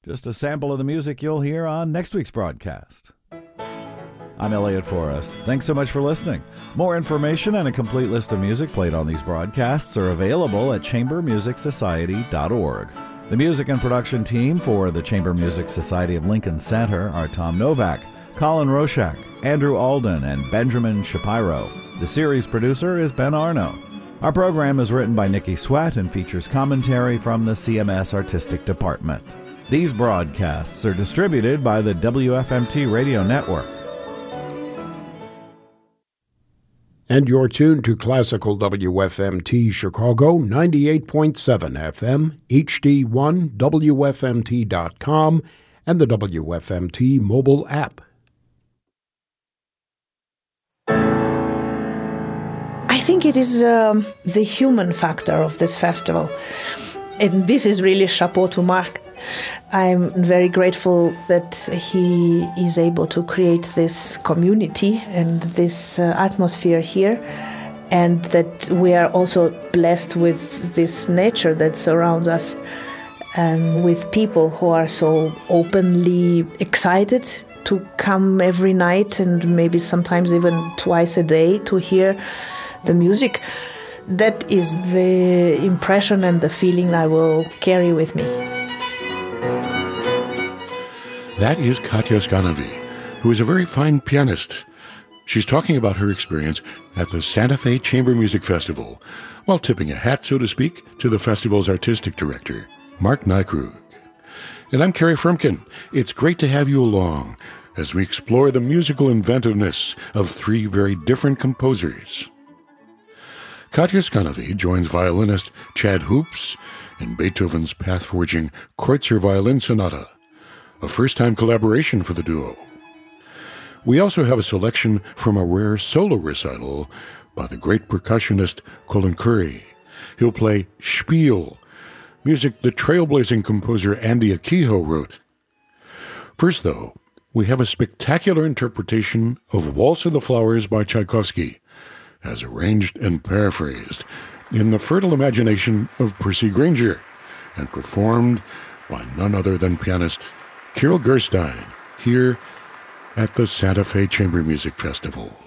Just a sample of the music you'll hear on next week's broadcast. I'm Elliot Forrest. Thanks so much for listening. More information and a complete list of music played on these broadcasts are available at chambermusicsociety.org. The music and production team for the Chamber Music Society of Lincoln Center are Tom Novak, Colin Roshak, Andrew Alden, and Benjamin Shapiro. The series producer is Ben Arno. Our program is written by Nikki Sweat and features commentary from the CMS Artistic Department. These broadcasts are distributed by the WFMT Radio Network. And you're tuned to Classical WFMT Chicago, 98.7 FM, HD1, WFMT.com, and the WFMT mobile app. I think it is the human factor of this festival. And this is really chapeau to Mark. I'm very grateful that he is able to create this community and this atmosphere here, and that we are also blessed with this nature that surrounds us, and with people who are so openly excited to come every night and maybe sometimes even twice a day to hear the music. That is the impression and the feeling I will carry with me. That is Katya Skanovi, who is a very fine pianist. She's talking about her experience at the Santa Fe Chamber Music Festival, while tipping a hat, so to speak, to the festival's artistic director, Mark Nykrug. And I'm Kerry Frumkin. It's great to have you along as we explore the musical inventiveness of three very different composers. Katya Skanovi joins violinist Chad Hoops in Beethoven's path-forging Kreutzer Violin Sonata, a first-time collaboration for the duo. We also have a selection from a rare solo recital by the great percussionist Colin Curry. He'll play Spiel, music the trailblazing composer Andy Akiho wrote. First, though, we have a spectacular interpretation of Waltz of the Flowers by Tchaikovsky, as arranged and paraphrased in the fertile imagination of Percy Grainger, and performed by none other than pianist Kirill Gerstein, here at the Santa Fe Chamber Music Festival.